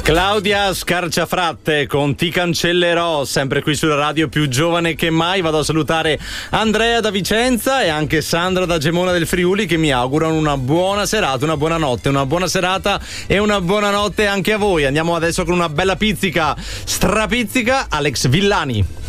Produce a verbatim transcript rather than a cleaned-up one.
Claudia Scarciafratte con Ti cancellerò, sempre qui sulla radio più giovane che mai. Vado a salutare Andrea da Vicenza e anche Sandra da Gemona del Friuli, che mi augurano una buona serata, una buona notte, una buona serata e una buona notte anche a voi. Andiamo adesso con una bella pizzica, strapizzica, Alex Villani.